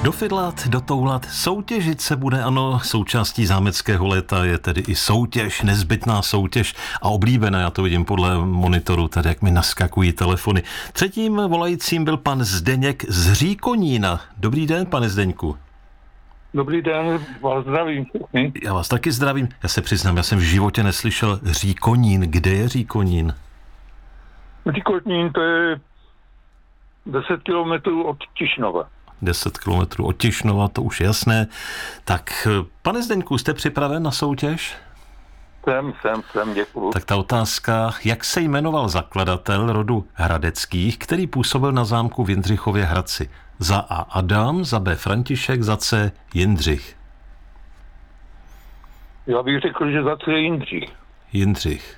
Dofidlat, dotoulat, soutěžit se bude, ano, součástí zámeckého léta je tedy i soutěž, nezbytná soutěž a oblíbená, já to vidím podle monitoru, tady jak mi naskakují telefony. Třetím volajícím byl pan Zdeněk z Říkonína. Dobrý den, pane Zdeňku. Dobrý den, vás zdravím. Já vás taky zdravím. Já se přiznám, já jsem v životě neslyšel Říkonín. Kde je Říkonín? Říkonín to je 10 kilometrů od Tišnova. 10 kilometrů od Tišnova, to už je jasné. Tak, pane Zdeňku, jste připraven na soutěž? Jsem, děkuju. Tak ta otázka, jak se jmenoval zakladatel rodu Hradeckých, který působil na zámku v Jindřichově Hradci? Za A. Adam, za B. František, za C. Jindřich. Já bych řekl, že za C je Jindřich. Jindřich.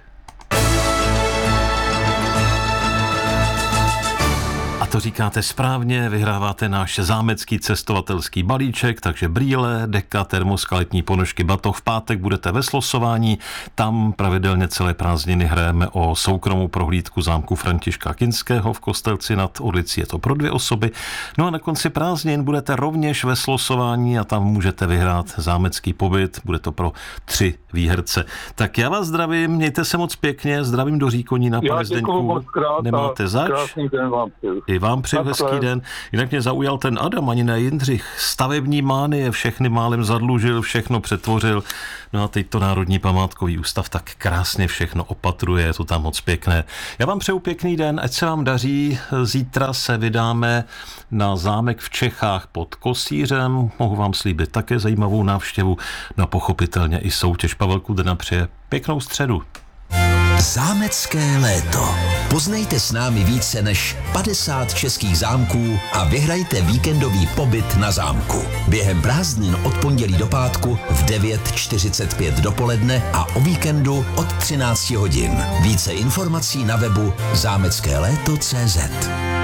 A to říkáte správně, vyhráváte náš zámecký cestovatelský balíček, takže brýle, deka, termoska, letní ponožky, batoh. V pátek budete ve slosování, tam pravidelně celé prázdniny hrajeme o soukromou prohlídku zámku Františka Kinského v Kostelci nad Orlicí, je to pro 2 osoby. No a na konci prázdnin budete rovněž ve slosování a tam můžete vyhrát zámecký pobyt, bude to pro 3 výherce. Tak já vás zdravím, mějte se moc pěkně, zdravím do Říkonína, pane Zdeňku. Nemáte zač. Krásný den vám přeju. I vám přeju hezký den. Jinak mě zaujal ten Adam, ani ne Jindřich. Stavební mánie, všechny málem zadlužil, všechno přetvořil. No a teď to Národní památkový ústav tak krásně všechno opatruje, je to tam moc pěkné. Já vám přeju pěkný den, ať se vám daří. Zítra se vydáme na zámek v Čechách pod Kosířem. Mohu vám slíbit také zajímavou návštěvu, no pochopitelně i soutěž. Pavel Kudrna přeje pěknou středu. Zámecké léto. Poznejte s námi více než 50 českých zámků a vyhrajte víkendový pobyt na zámku. Během prázdnin od pondělí do pátku v 9:45 dopoledne a o víkendu od 13 hodin. Více informací na webu zámeckéléto.cz.